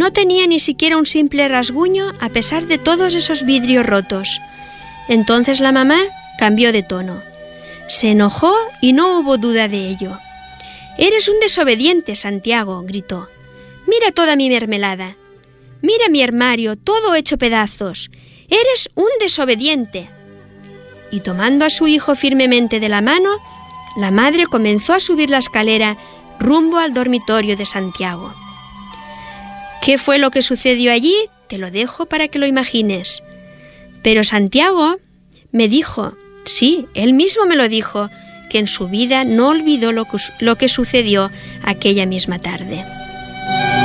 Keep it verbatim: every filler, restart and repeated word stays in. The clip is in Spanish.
no tenía ni siquiera un simple rasguño a pesar de todos esos vidrios rotos. Entonces la mamá cambió de tono. Se enojó y no hubo duda de ello. «Eres un desobediente, Santiago», gritó. «Mira toda mi mermelada. Mira mi armario, todo hecho pedazos. Eres un desobediente». Y tomando a su hijo firmemente de la mano, la madre comenzó a subir la escalera rumbo al dormitorio de Santiago. ¿Qué fue lo que sucedió allí? Te lo dejo para que lo imagines. Pero Santiago me dijo, sí, él mismo me lo dijo, que en su vida no olvidó lo que, lo que sucedió aquella misma tarde.